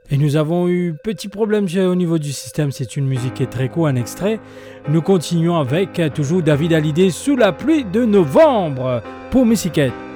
Et nous avons eu petit problème au niveau du système, c'est une musique qui est très court, un extrait. Nous continuons avec toujours David Hallyday sous la pluie de novembre pour Missiquette.